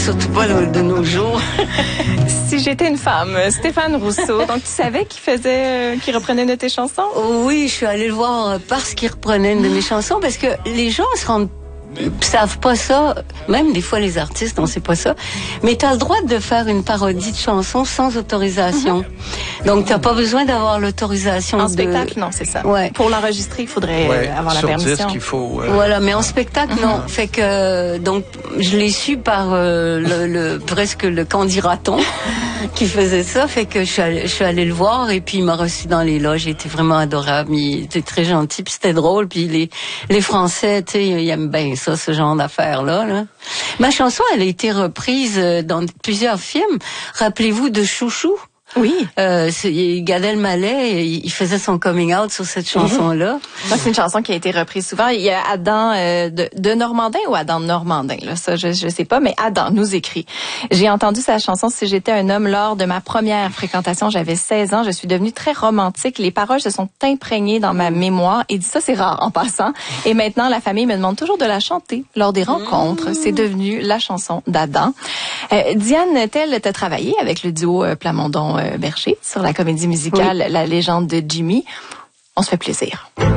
surtout pas de nos jours. Si j'étais une femme, Stéphane Rousseau, donc tu savais qu'il reprenait une de tes chansons? Oui, je suis allée le voir parce qu'il reprenait une de mes chansons, parce que les gens savent pas ça, même des fois les artistes, on sait pas ça, mais t'as le droit de faire une parodie de chanson sans autorisation. Donc t'as pas besoin d'avoir l'autorisation. En spectacle, non, c'est ça. Ouais. Pour l'enregistrer, il faudrait avoir la permission. Sur disque, il faut... Voilà, mais en spectacle, non. Fait que, donc, je l'ai su par presque le candidaton qui faisait ça. Fait que je suis allée le voir et puis il m'a reçu dans les loges. Il était vraiment adorable. Il était très gentil puis c'était drôle. Puis les Français, tu sais, ils aiment bien ça, ce genre d'affaires-là, là. Ma chanson, elle a été reprise dans plusieurs films. Rappelez-vous de Chouchou. Oui. Gad Elmaleh, il faisait son coming out sur cette chanson-là. C'est une chanson qui a été reprise souvent. Il y a Adam de Normandin ou Adam de Normandin, là, ça je sais pas, mais Adam nous écrit. J'ai entendu sa chanson Si j'étais un homme lors de ma première fréquentation, j'avais 16 ans, je suis devenue très romantique, les paroles se sont imprégnées dans ma mémoire et ça c'est rare en passant. Et maintenant la famille me demande toujours de la chanter lors des rencontres. C'est devenu la chanson d'Adam. Diane Tell, t'as travaillé avec le duo Plamondon Berger sur la comédie musicale La légende de Jimmy. On se fait plaisir.